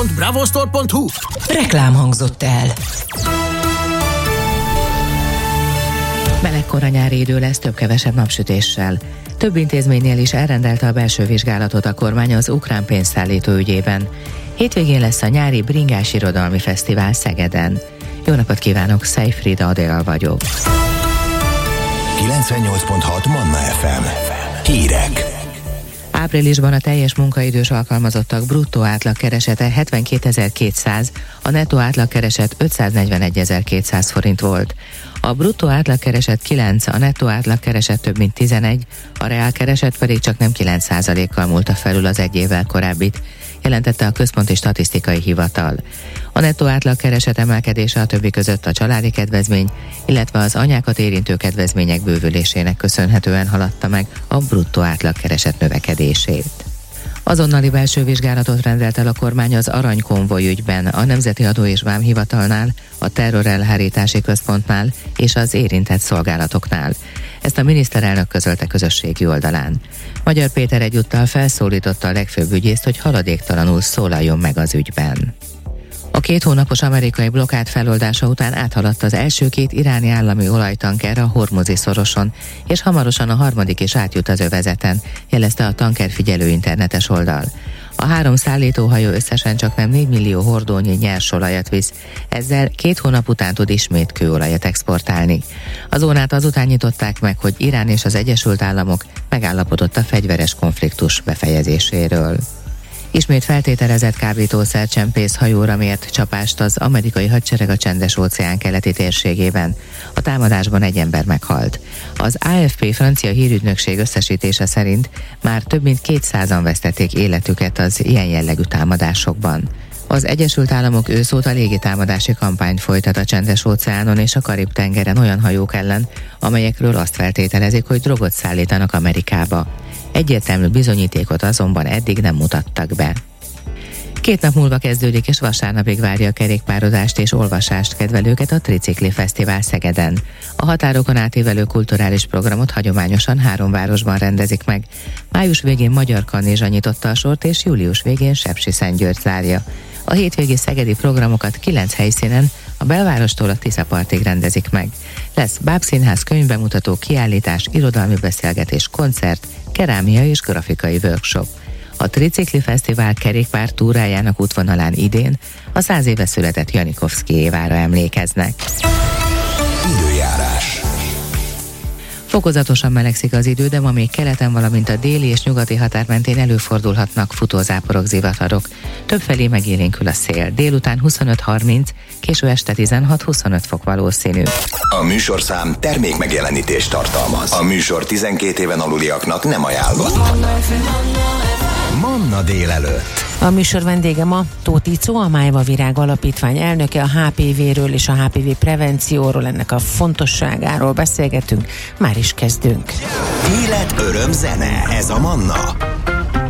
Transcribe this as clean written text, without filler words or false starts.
Bravostore.hu. Reklám hangzott el. Melegkora nyári idő lesz több-kevesebb napsütéssel. Több intézménynél is elrendelte a belső vizsgálatot a kormány az ukrán pénzszállító ügyében. Hétvégén lesz a nyári Bringás Irodalmi Fesztivál Szegeden. Jó napot kívánok, Szejfrida Adél vagyok. 98.6 Manna FM. Hírek. Áprilisban a teljes munkaidős alkalmazottak bruttó átlagkeresete 72.200, a nettó átlagkereset 541.200 forint volt. A bruttó átlagkereset 9, a nettó átlagkereset több mint 11, a reálkereset pedig csak nem 9%-kal múlta felül az egy évvel korábbit, jelentette a Központi Statisztikai Hivatal. A nettó átlagkereset emelkedése a többi között a családi kedvezmény, illetve az anyákat érintő kedvezmények bővülésének köszönhetően haladta meg a bruttó átlagkereset növekedését. Azonnali belső vizsgálatot rendelt el a kormány az aranykonvoj ügyben, a Nemzeti Adó és Vámhivatalnál, a Terrorelhárítási Központnál és az érintett szolgálatoknál. Ezt a miniszterelnök közölte közösségi oldalán. Magyar Péter egyúttal felszólította a legfőbb ügyészt, hogy haladéktalanul szólaljon meg az ügyben. A 2 hónapos amerikai blokkád feloldása után áthaladt az első 2 iráni állami olajtanker a Hormuzi szoroson, és hamarosan a harmadik is átjut az övezeten, jelezte a tankerfigyelő internetes oldal. A 3 szállítóhajó összesen csaknem 4 millió hordónyi nyersolajat visz, ezzel 2 hónap után tud ismét kőolajat exportálni. A zónát azután nyitották meg, hogy Irán és az Egyesült Államok megállapodott a fegyveres konfliktus befejezéséről. Ismét feltételezett kábítószercsempész hajóra mért csapást az amerikai hadsereg a Csendes-óceán keleti térségében. A támadásban 1 ember meghalt. Az AFP francia hírügynökség összesítése szerint már több mint 200-an vesztették életüket az ilyen jellegű támadásokban. Az Egyesült Államok őszóta légitámadási kampányt folytat a Csendes-óceánon és a Karib-tengeren olyan hajók ellen, amelyekről azt feltételezik, hogy drogot szállítanak Amerikába. Egyértelmű bizonyítékot azonban eddig nem mutattak be. 2 nap múlva kezdődik, és vasárnapig várja a kerékpározást és olvasást kedvelőket a Tricikli Fesztivál Szegeden. A határokon átívelő kulturális programot hagyományosan 3 városban rendezik meg. Május végén Magyarkanizsa nyitotta a sort, és július végén Sepsiszentgyörgy zárja. A hétvégi szegedi programokat 9 helyszínen, a belvárostól a Tiszapartig rendezik meg. Lesz bábszínház, könyvbemutató, kiállítás, irodalmi beszélgetés, koncert, kerámia és grafikai workshop. A Tricikli Fesztivál kerékpár túrájának útvonalán idén a 100 éve született Janikovszky évára emlékeznek. Időjárás. Fokozatosan melegszik az idő, de ma még keleten, valamint a déli és nyugati határ mentén előfordulhatnak futózáporok, zivatarok. Többfelé megélénkül a szél. Délután 25-30, késő este 16-25 fok valószínű. A műsorszám termék megjelenítést tartalmaz. A műsor 12 éven aluliaknak nem ajánlott. Manna délelőtt. A műsor vendége ma Tóth Icó, a Májva Virág Alapítvány elnöke, a HPV-ről és a HPV prevencióról, ennek a fontosságáról beszélgetünk. Már is kezdünk. Élet, öröm, zene. Ez a Manna.